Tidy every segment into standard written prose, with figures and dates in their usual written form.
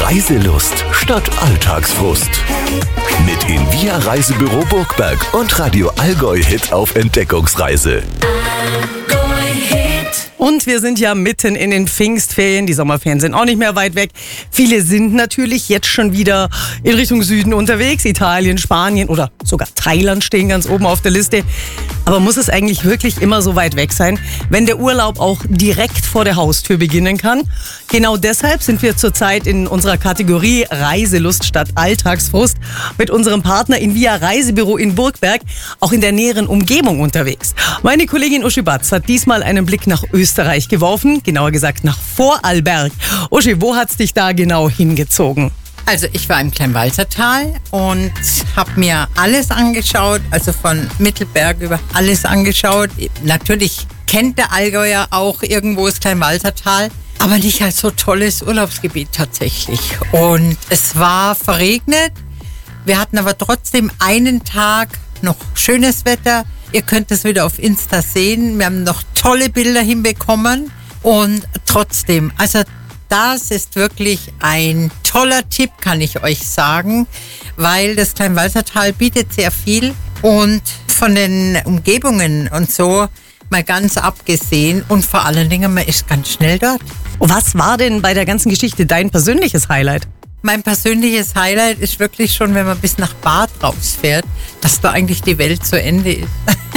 Reiselust statt Alltagsfrust. Mit Invia Reisebüro Burgberg und Radio Allgäu Hit auf Entdeckungsreise. Und wir sind ja mitten in den Pfingstferien. Die Sommerferien sind auch nicht mehr weit weg. Viele sind natürlich jetzt schon wieder in Richtung Süden unterwegs. Italien, Spanien oder sogar Thailand stehen ganz oben auf der Liste. Aber muss es eigentlich wirklich immer so weit weg sein, wenn der Urlaub auch direkt vor der Haustür beginnen kann? Genau deshalb sind wir zurzeit in unserer Kategorie Reiselust statt Alltagsfrust mit unserem Partner Invia Reisebüro in Burgberg auch in der näheren Umgebung unterwegs. Meine Kollegin Uschi Batz hat diesmal einen Blick nach Österreich geworfen, genauer gesagt nach Vorarlberg. Uschi, wo hat's dich da genau hingezogen? Also ich war im Kleinwalsertal und habe mir alles angeschaut, also von Mittelberg über alles angeschaut. Natürlich kennt der Allgäuer auch irgendwo das Kleinwalsertal, aber nicht als so tolles Urlaubsgebiet tatsächlich. Und es war verregnet. Wir hatten aber trotzdem einen Tag noch schönes Wetter. Ihr könnt es wieder auf Insta sehen. Wir haben noch tolle Bilder hinbekommen. Und trotzdem, also das ist wirklich ein toller Tipp, kann ich euch sagen, weil das Kleinwalsertal bietet sehr viel und von den Umgebungen und so mal ganz abgesehen und vor allen Dingen, man ist ganz schnell dort. Was war denn bei der ganzen Geschichte dein persönliches Highlight? Mein persönliches Highlight ist wirklich schon, wenn man bis nach Bad rausfährt, dass da eigentlich die Welt zu Ende ist.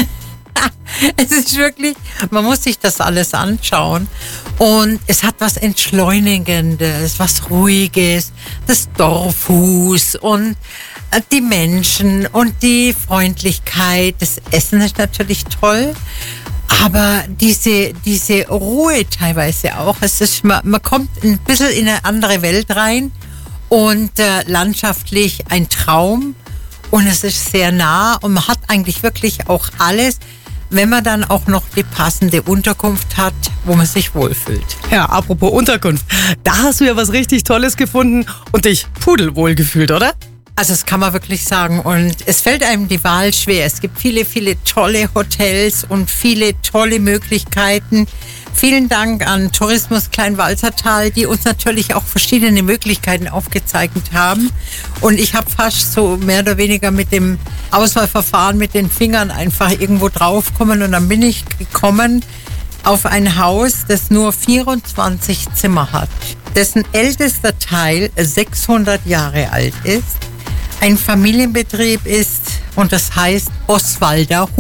Es ist wirklich, man muss sich das alles anschauen und es hat was Entschleunigendes, was Ruhiges, das Dorfhus und die Menschen und die Freundlichkeit. Das Essen ist natürlich toll, aber diese Ruhe teilweise auch. Es ist, man kommt ein bisschen in eine andere Welt rein und landschaftlich ein Traum und es ist sehr nah und man hat eigentlich wirklich auch alles, wenn man dann auch noch die passende Unterkunft hat, wo man sich wohlfühlt. Ja, apropos Unterkunft. Da hast du ja was richtig Tolles gefunden und dich pudelwohl gefühlt, oder? Also das kann man wirklich sagen und es fällt einem die Wahl schwer. Es gibt viele, viele tolle Hotels und viele tolle Möglichkeiten. Vielen Dank an Tourismus Kleinwalsertal, die uns natürlich auch verschiedene Möglichkeiten aufgezeigt haben. Und ich habe fast so mehr oder weniger mit dem Auswahlverfahren mit den Fingern einfach irgendwo draufgekommen. Und dann bin ich gekommen auf ein Haus, das nur 24 Zimmer hat, dessen ältester Teil 600 Jahre alt ist, ein Familienbetrieb ist und das heißt Oswalder